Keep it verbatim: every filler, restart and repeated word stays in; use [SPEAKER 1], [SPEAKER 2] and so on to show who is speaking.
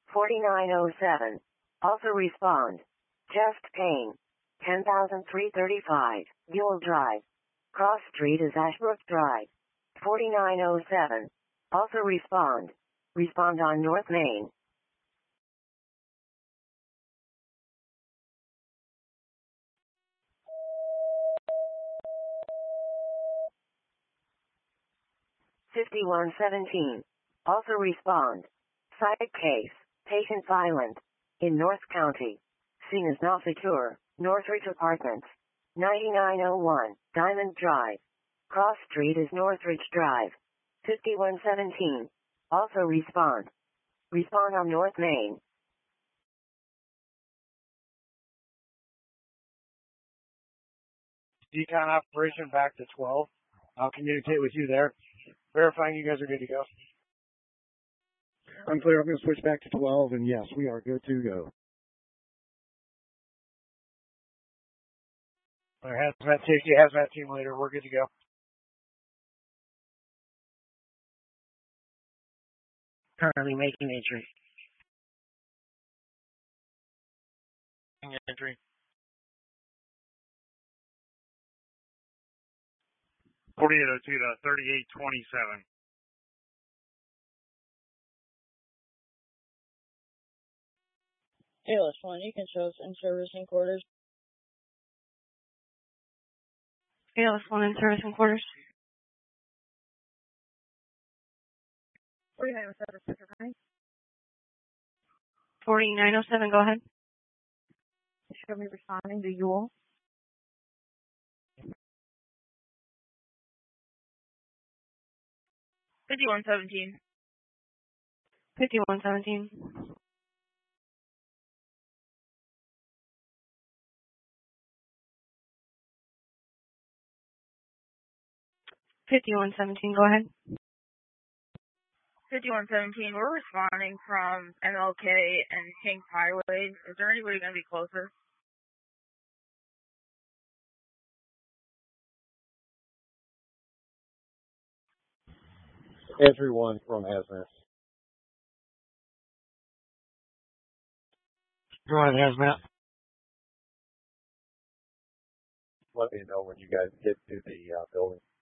[SPEAKER 1] forty-nine oh seven. Also respond. Chest pain. ten thousand three hundred thirty-five. Buell Drive. Cross Street is Ashbrook Drive. forty-nine oh seven. Also respond. Respond on North Main. fifty-one seventeen. Also respond. Side case. Patient violent. In North County. Scene is not secure. Northridge Apartments. ninety-nine oh one. Diamond Drive. Cross Street is Northridge Drive. fifty-one seventeen. Also respond. Respond on North Main.
[SPEAKER 2] Decon operation back to twelve. I'll communicate with you there. Verifying you guys are good to go.
[SPEAKER 3] I'm clear. I'm going to switch back to twelve, and yes, we are good to go.
[SPEAKER 2] Our hazmat safety, hazmat team leader, we're good to go. Currently making entry. Entry.
[SPEAKER 4] forty-eight oh two to thirty-eight twenty-seven.
[SPEAKER 5] Taylor one, you can show us in servicing quarters.
[SPEAKER 6] Taylor one in servicing quarters.
[SPEAKER 5] forty-nine oh seven, Sector five.
[SPEAKER 6] forty-nine oh seven, go ahead.
[SPEAKER 5] Show me responding to Ewell. fifty-one seventeen.
[SPEAKER 6] fifty-one seventeen. fifty-one seventeen, go ahead.
[SPEAKER 5] fifty-one seventeen, we're responding from M L K and King Highway. Is there anybody going to be closer?
[SPEAKER 3] Entry one from hazmat.
[SPEAKER 2] Go ahead, hazmat.
[SPEAKER 3] Let me know when you guys get to the uh, building.